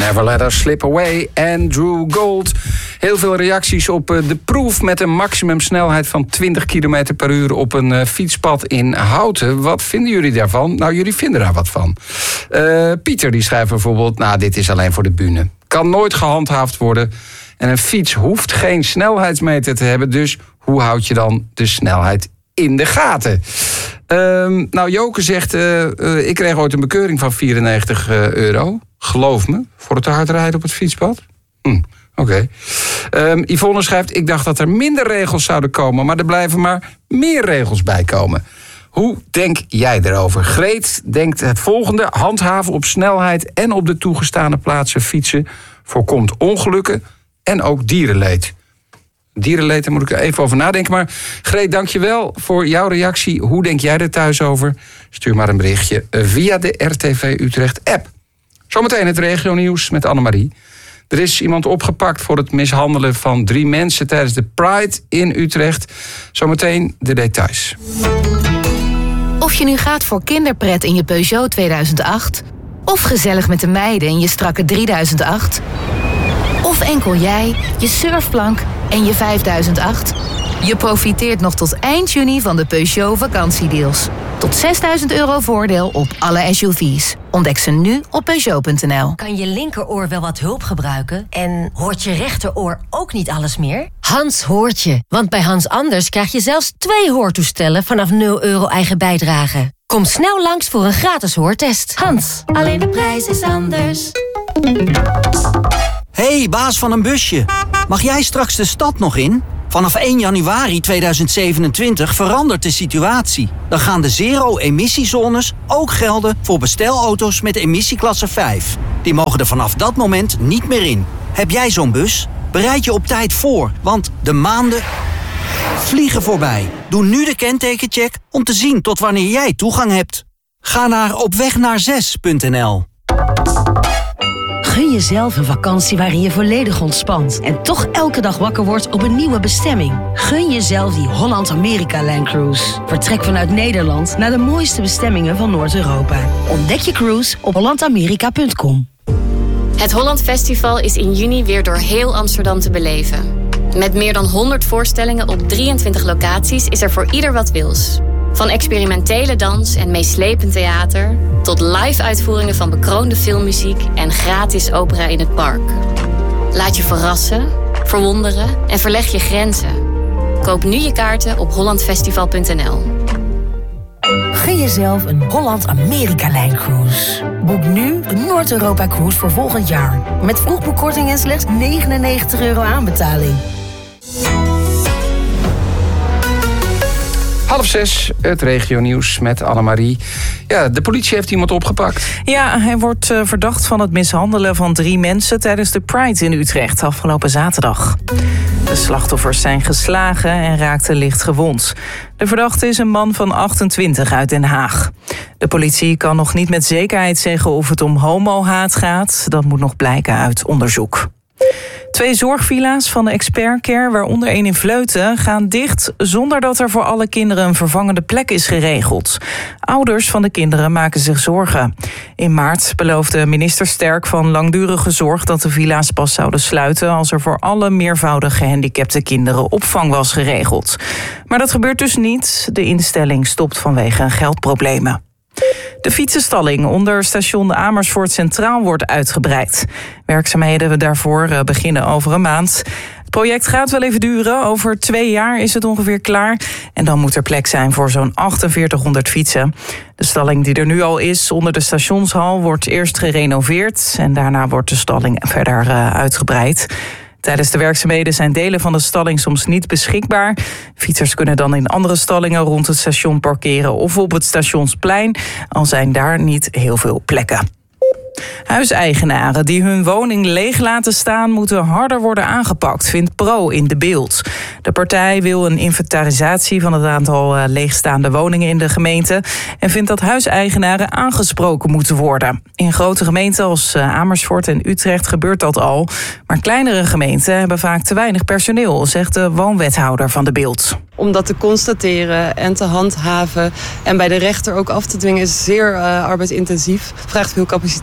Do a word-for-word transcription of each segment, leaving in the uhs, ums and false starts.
Never Let Us Slip Away, Andrew Gold. Heel veel reacties op de proef met een maximumsnelheid van twintig kilometer per uur op een uh, fietspad in Houten. Wat vinden jullie daarvan? Nou, jullie vinden daar wat van. Uh, Pieter die schrijft bijvoorbeeld, nou, dit is alleen voor de bühne. Kan nooit gehandhaafd worden. En een fiets hoeft geen snelheidsmeter te hebben. Dus hoe houd je dan de snelheid in de gaten? Uh, nou, Joke zegt, uh, uh, ik kreeg ooit een bekeuring van vierennegentig euro. Geloof me, voor het te hard rijden op het fietspad. Hm. Oké. Okay. Um, Yvonne schrijft, ik dacht dat er minder regels zouden komen, maar er blijven maar meer regels bij komen. Hoe denk jij erover? Greet denkt het volgende: handhaven op snelheid en op de toegestane plaatsen fietsen voorkomt ongelukken en ook dierenleed. Dierenleed, daar moet ik er even over nadenken. Maar Greet, dank je wel voor jouw reactie. Hoe denk jij er thuis over? Stuur maar een berichtje via de R T V Utrecht app. Zometeen het regionieuws met Annemarie. Er is iemand opgepakt voor het mishandelen van drie mensen tijdens de Pride in Utrecht. Zometeen de details. Of je nu gaat voor kinderpret in je Peugeot tweeduizend acht... of gezellig met de meiden in je strakke drieduizend acht... of enkel jij, je surfplank en je vijfduizend acht... je profiteert nog tot eind juni van de Peugeot vakantiedeals. Tot zesduizend euro voordeel op alle S U V's. Ontdek ze nu op Peugeot punt n l. Kan je linkeroor wel wat hulp gebruiken? En hoort je rechteroor ook niet alles meer? Hans hoort je. Want bij Hans Anders krijg je zelfs twee hoortoestellen vanaf nul euro eigen bijdrage. Kom snel langs voor een gratis hoortest. Hans, alleen de prijs is anders. Hey, baas van een busje. Mag jij straks de stad nog in? Vanaf één januari tweeduizend zevenentwintig verandert de situatie. Dan gaan de zero-emissiezones ook gelden voor bestelauto's met emissieklasse vijf. Die mogen er vanaf dat moment niet meer in. Heb jij zo'n bus? Bereid je op tijd voor, want de maanden vliegen voorbij. Doe nu de kentekencheck om te zien tot wanneer jij toegang hebt. Ga naar opwegnaar punt n l. Gun jezelf een vakantie waarin je volledig ontspant en toch elke dag wakker wordt op een nieuwe bestemming. Gun jezelf die Holland-Amerika-Line Cruise. Vertrek vanuit Nederland naar de mooiste bestemmingen van Noord-Europa. Ontdek je cruise op holland amerika punt com. Het Holland Festival is in juni weer door heel Amsterdam te beleven. Met meer dan honderd voorstellingen op drieëntwintig locaties is er voor ieder wat wils. Van experimentele dans en meeslepend theater tot live-uitvoeringen van bekroonde filmmuziek en gratis opera in het park. Laat je verrassen, verwonderen en verleg je grenzen. Koop nu je kaarten op holland festival punt n l. Gun jezelf een Holland-Amerika-Line Cruise. Boek nu een Noord-Europa-cruise voor volgend jaar. Met vroegboekkorting en slechts negenennegentig euro aanbetaling. Half zes, het regionieuws met Annemarie. Ja, de politie heeft iemand opgepakt. Ja, hij wordt uh, verdacht van het mishandelen van drie mensen tijdens de Pride in Utrecht afgelopen zaterdag. De slachtoffers zijn geslagen en raakten licht gewond. De verdachte is een man van achtentwintig uit Den Haag. De politie kan nog niet met zekerheid zeggen of het om homohaat gaat. Dat moet nog blijken uit onderzoek. Twee zorgvilla's van de Expert Care, waaronder één in Vleuten, gaan dicht zonder dat er voor alle kinderen een vervangende plek is geregeld. Ouders van de kinderen maken zich zorgen. In maart beloofde minister Sterk van Langdurige Zorg dat de villa's pas zouden sluiten als er voor alle meervoudig gehandicapte kinderen opvang was geregeld. Maar dat gebeurt dus niet. De instelling stopt vanwege geldproblemen. De fietsenstalling onder station Amersfoort Centraal wordt uitgebreid. Werkzaamheden daarvoor beginnen over een maand. Het project gaat wel even duren. Over twee jaar is het ongeveer klaar. En dan moet er plek zijn voor zo'n achtenveertighonderd fietsen. De stalling die er nu al is onder de stationshal wordt eerst gerenoveerd. En daarna wordt de stalling verder uitgebreid. Tijdens de werkzaamheden zijn delen van de stalling soms niet beschikbaar. Fietsers kunnen dan in andere stallingen rond het station parkeren of op het stationsplein, al zijn daar niet heel veel plekken. Huiseigenaren die hun woning leeg laten staan moeten harder worden aangepakt, vindt Pro in De Beeld. De partij wil een inventarisatie van het aantal leegstaande woningen in de gemeente en vindt dat huiseigenaren aangesproken moeten worden. In grote gemeenten als Amersfoort en Utrecht gebeurt dat al, maar kleinere gemeenten hebben vaak te weinig personeel, zegt de woonwethouder van De Beeld. Om dat te constateren en te handhaven en bij de rechter ook af te dwingen is zeer uh, arbeidsintensief. Vraagt veel capaciteit. Dus we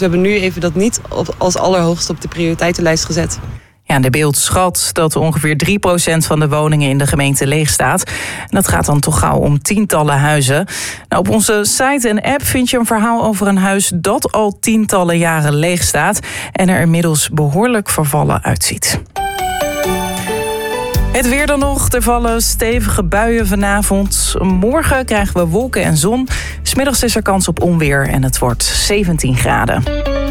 hebben nu even dat niet op, als allerhoogste op de prioriteitenlijst gezet. Ja, de Beeld schat dat ongeveer drie procent van de woningen in de gemeente leeg staat. En dat gaat dan toch gauw om tientallen huizen. Nou, op onze site en app vind je een verhaal over een huis dat al tientallen jaren leeg staat en er inmiddels behoorlijk vervallen uitziet. Het weer dan nog. Er vallen stevige buien vanavond. Morgen krijgen we wolken en zon. 's Middags is er kans op onweer en het wordt zeventien graden.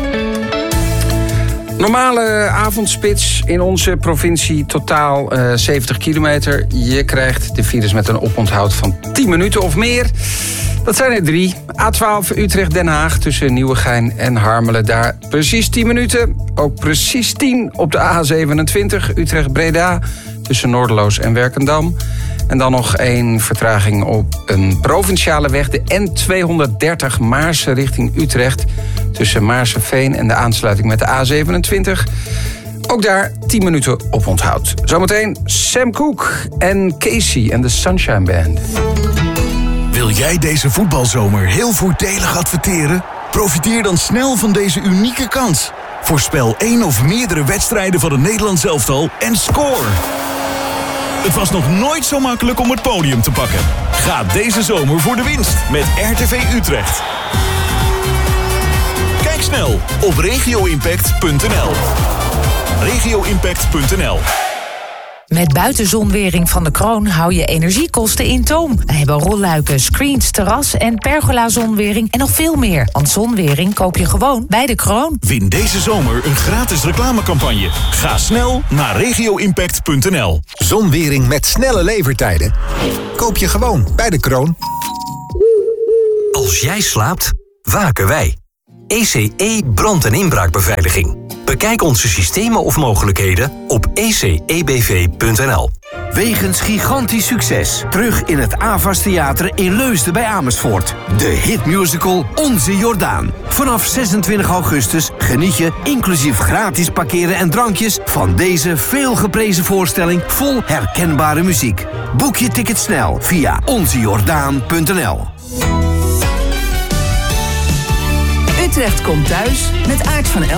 Normale avondspits in onze provincie, totaal uh, zeventig kilometer. Je krijgt de files met een oponthoud van tien minuten of meer. Dat zijn er drie. A twaalf Utrecht-Den Haag tussen Nieuwegein en Harmelen. Daar precies tien minuten. Ook precies tien op de A zevenentwintig Utrecht-Breda tussen Noorderloos en Werkendam. En dan nog één vertraging op een provinciale weg. De N tweehonderddertig Maarsen richting Utrecht. Tussen Maarsenveen en de aansluiting met de A zevenentwintig. Ook daar tien minuten op onthoud. Zometeen Sam Cooke en Casey en de Sunshine Band. Wil jij deze voetbalzomer heel voordelig adverteren? Profiteer dan snel van deze unieke kans. Voorspel één of meerdere wedstrijden van het Nederlands elftal en score. Het was nog nooit zo makkelijk om het podium te pakken. Ga deze zomer voor de winst met R T V Utrecht. Kijk snel op regio impact punt n l. regio impact punt n l. Met buitenzonwering van de Kroon hou je energiekosten in toom. We hebben rolluiken, screens, terras en pergola-zonwering en nog veel meer. Want zonwering koop je gewoon bij de Kroon. Win deze zomer een gratis reclamecampagne. Ga snel naar regio impact punt n l. Zonwering met snelle levertijden. Koop je gewoon bij de Kroon. Als jij slaapt, waken wij. E C E brand- en inbraakbeveiliging. Bekijk onze systemen of mogelijkheden op e c e b v punt n l. Wegens gigantisch succes. Terug in het Avas Theater in Leusden bij Amersfoort. De hitmusical Onze Jordaan. Vanaf zesentwintig augustus geniet je, inclusief gratis parkeren en drankjes, van deze veelgeprezen voorstelling vol herkenbare muziek. Boek je ticket snel via onze jordaan punt n l. Utrecht komt thuis met Aart van El.